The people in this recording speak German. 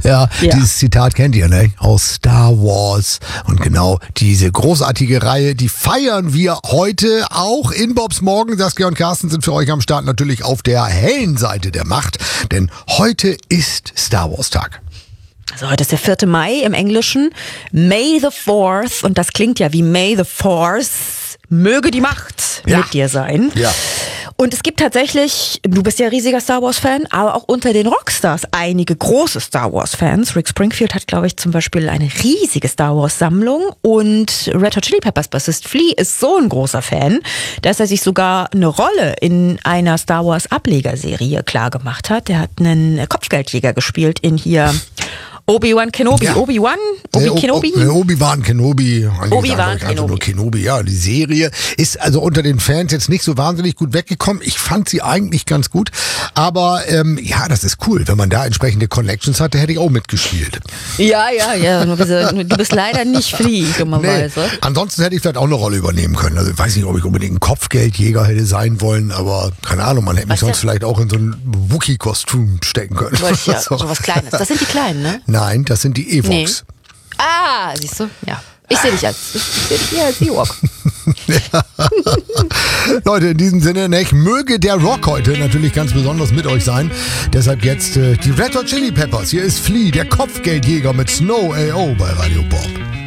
Ja, dieses Zitat kennt ihr, ne? Aus Star Wars. Und genau diese großartige Reihe, die feiern wir heute auch in Bobs Morgen. Saskia und Carsten sind für euch am Start, natürlich auf der hellen Seite der Macht. Denn heute ist Star Wars Tag. Also heute ist der 4. Mai im Englischen. May the 4th. Und das klingt ja wie May the Force. Möge die Macht mit dir sein. Ja. Und es gibt tatsächlich, du bist ja riesiger Star Wars-Fan, aber auch unter den Rockstars einige große Star Wars-Fans. Rick Springfield hat, glaube ich, zum Beispiel eine riesige Star Wars-Sammlung und Red Hot Chili Peppers Bassist Flea ist so ein großer Fan, dass er sich sogar eine Rolle in einer Star Wars-Ablegerserie klargemacht hat. Der hat einen Kopfgeldjäger gespielt in hier Obi-Wan Kenobi. Ja. Obi-Wan Kenobi? Obi-Wan Kenobi. Obi-Wan Kenobi. Nur Kenobi. Ja, die Serie ist also unter den Fans jetzt nicht so wahnsinnig gut weggekommen. Ich fand sie eigentlich ganz gut. Aber ja, das ist cool. Wenn man da entsprechende Connections hatte, hätte ich auch mitgespielt. Ja. Du bist leider nicht Flea, dummerweise. Nee. Ansonsten hätte ich vielleicht auch eine Rolle übernehmen können. Also ich weiß nicht, ob ich unbedingt ein Kopfgeldjäger hätte sein wollen, aber keine Ahnung, man hätte mich sonst vielleicht auch in so ein Wookie-Kostüm stecken können. Ja, so was Kleines. Das sind die Kleinen, ne? Nein, das sind die Ewoks. Nee. Ah, siehst du? Ja. Ich sehe dich hier als Ewok. Ja. Leute, in diesem Sinne, möge der Rock heute natürlich ganz besonders mit euch sein. Deshalb jetzt die Red Hot Chili Peppers. Hier ist Flea, der Kopfgeldjäger mit Snow A.O. bei Radio Bob.